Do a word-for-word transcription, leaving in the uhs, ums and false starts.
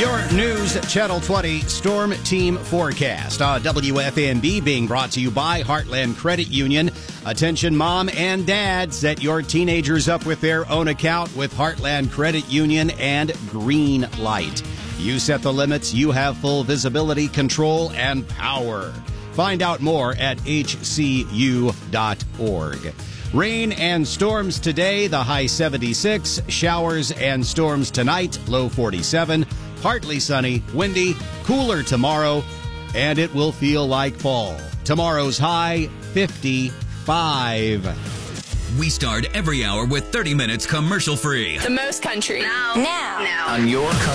Your News Channel twenty Storm Team Forecast on W F M B, being brought to you by Heartland Credit Union. Attention mom and dad, set your teenagers up with their own account with Heartland Credit Union and Green Light. You set the limits, you have full visibility, control, and power. Find out more at H C U dot org. Rain and storms today, the high seventy-six. Showers and storms tonight, low forty-seven. Partly sunny, windy, cooler tomorrow, and it will feel like fall. Tomorrow's high, fifty-five. We start every hour with thirty minutes commercial free. The most country. Now. Now. Now. On your